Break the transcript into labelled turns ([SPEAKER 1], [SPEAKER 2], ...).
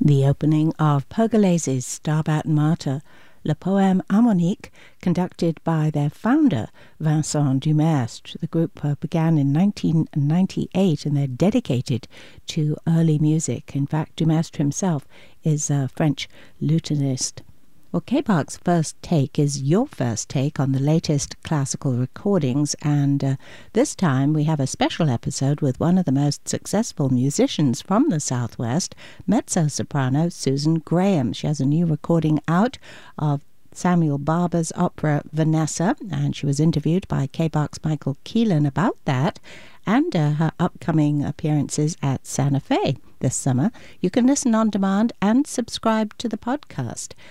[SPEAKER 1] The opening of Pergolesi's Stabat Mater, Le Poème Harmonique, conducted by their founder, Vincent Dumestre. The group began in 1998 and they're dedicated to early music. In fact, Dumestre himself is a French lutenist. Well, K-Park's First Take is your first take on the latest classical recordings, and this time we have a special episode with one of the most successful musicians from the Southwest, mezzo-soprano Susan Graham. She has a new recording out of Samuel Barber's opera Vanessa, and she was interviewed by K-Park's Michael Keelan about that and her upcoming appearances at Santa Fe this summer. You can listen on demand and subscribe to the podcast